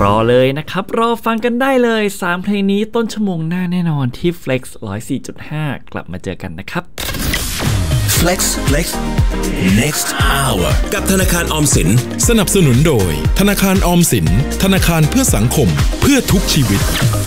อเลยนะครับรอฟังกันได้เลย3เพลงนี้ต้นชั่วโมงหน้าแน่นอนที่ Flex 104.5 กลับมาเจอกันนะครับ Flex Next Hour กับธนาคารออมสินสนับสนุนโดยธนาคารออมสินธนาคารเพื่อสังคมเพื่อทุกชีวิต